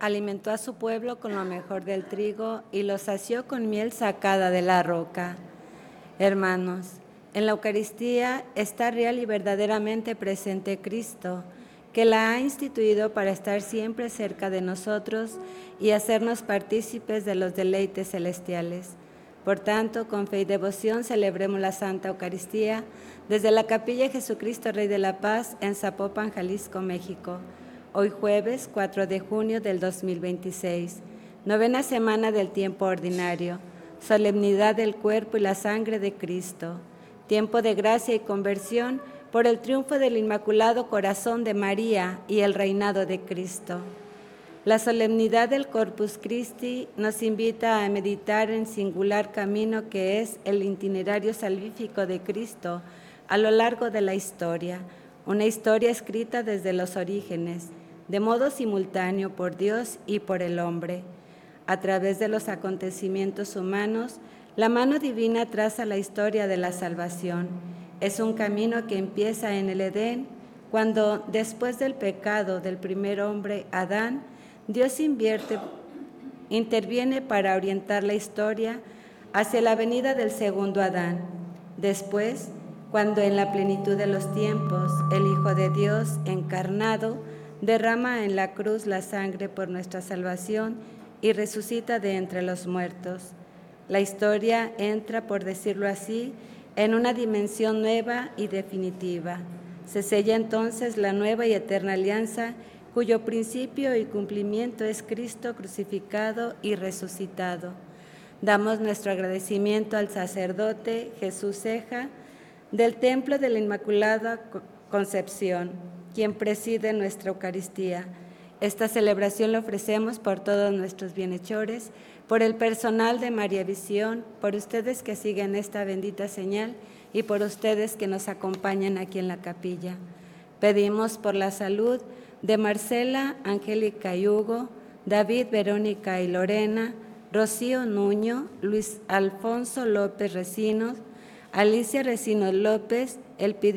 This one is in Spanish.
alimentó a su pueblo con lo mejor del trigo y los sació con miel sacada de la roca. Hermanos, en la Eucaristía está real y verdaderamente presente Cristo, que la ha instituido para estar siempre cerca de nosotros y hacernos partícipes de los deleites celestiales. Por tanto, con fe y devoción celebremos la Santa Eucaristía desde la Capilla Jesucristo Rey de la Paz en Zapopan, Jalisco, México. Hoy jueves 4 de junio del 2026, novena semana del tiempo ordinario, solemnidad del cuerpo y la sangre de Cristo, tiempo de gracia y conversión por el triunfo del Inmaculado Corazón de María y el reinado de Cristo. La solemnidad del Corpus Christi nos invita a meditar en singular camino que es el itinerario salvífico de Cristo a lo largo de la historia, una historia escrita desde los orígenes, de modo simultáneo por Dios y por el hombre. A través de los acontecimientos humanos, la mano divina traza la historia de la salvación. Es un camino que empieza en el Edén, cuando, después del pecado del primer hombre, Adán, Dios interviene para orientar la historia hacia la venida del segundo Adán. Después, cuando en la plenitud de los tiempos, el Hijo de Dios encarnado derrama en la cruz la sangre por nuestra salvación y resucita de entre los muertos. La historia entra, por decirlo así, en una dimensión nueva y definitiva. Se sella entonces la nueva y eterna alianza, cuyo principio y cumplimiento es Cristo crucificado y resucitado. Damos nuestro agradecimiento al sacerdote Jesús Ceja del Templo de la Inmaculada Concepción, quien preside nuestra Eucaristía. Esta celebración la ofrecemos por todos nuestros bienhechores, por el personal de María Visión, por ustedes que siguen esta bendita señal y por ustedes que nos acompañan aquí en la capilla. Pedimos por la salud de Marcela, Angélica y Hugo, David, Verónica y Lorena, Rocío Nuño, Luis Alfonso López Recinos, Alicia Recinos López,